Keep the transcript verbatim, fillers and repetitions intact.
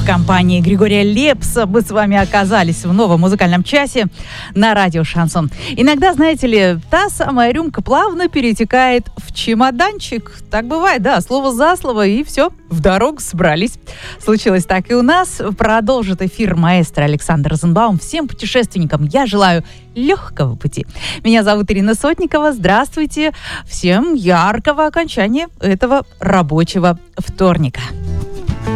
В компании Григория Лепса мы с вами оказались в новом музыкальном часе на радио «Шансон». Иногда, знаете ли, та самая рюмка плавно перетекает в чемоданчик. Так бывает, да, слово за слово, и все, в дорогу собрались. Случилось так и у нас. Продолжит эфир маэстро Александр Розенбаум. Всем путешественникам я желаю легкого пути. Меня зовут Ирина Сотникова. Здравствуйте. Всем яркого окончания этого рабочего вторника.